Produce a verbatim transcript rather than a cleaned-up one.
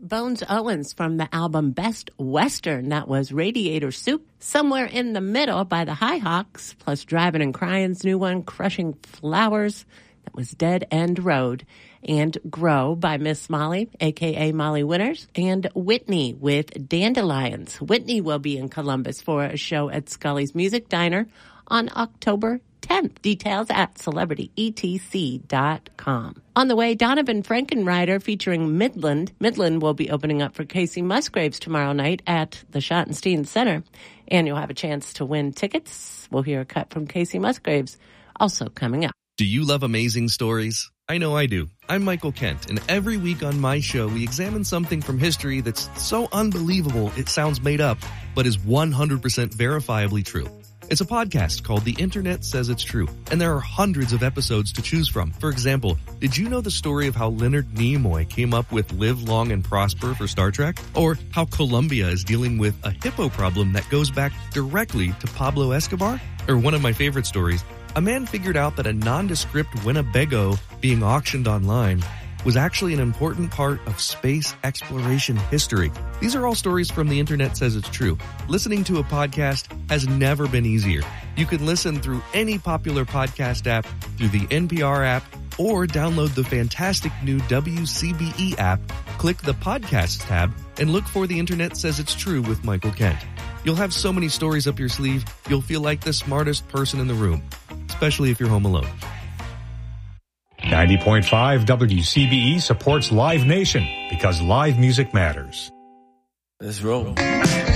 Bones Owens from the album Best Western. That was Radiator Soup. Somewhere in the Middle by the High Hawks, plus Driving and Crying's new one, Crushing Flowers. That was Dead End Road. And Grow by Miss Molly, a k a. Molly Winters. And Whitney with Dandelions. Whitney will be in Columbus for a show at Scully's Music Diner on October tenth. Details at celebrity e t c dot com. On the way, Donovan Frankenrider featuring Midland. Midland will be opening up for Casey Musgraves tomorrow night at the Schottenstein Center. And you'll have a chance to win tickets. We'll hear a cut from Casey Musgraves also coming up. Do you love amazing stories? I know I do. I'm Michael Kent, and every week on my show, we examine something from history that's so unbelievable it sounds made up, but is one hundred percent verifiably true. It's a podcast called The Internet Says It's True, and there are hundreds of episodes to choose from. For example, did you know the story of how Leonard Nimoy came up with Live Long and Prosper for Star Trek? Or how Colombia is dealing with a hippo problem that goes back directly to Pablo Escobar? Or one of my favorite stories, a man figured out that a nondescript Winnebago being auctioned online was actually an important part of space exploration history. These are all stories from The Internet Says It's True. Listening to a podcast has never been easier. You can listen through any popular podcast app, through the N P R app, or download the fantastic new W C B E app, click the Podcasts tab, and look for The Internet Says It's True with Michael Kent. You'll have so many stories up your sleeve, you'll feel like the smartest person in the room, especially if you're home alone. ninety point five W C B E supports Live Nation because live music matters. Let's roll.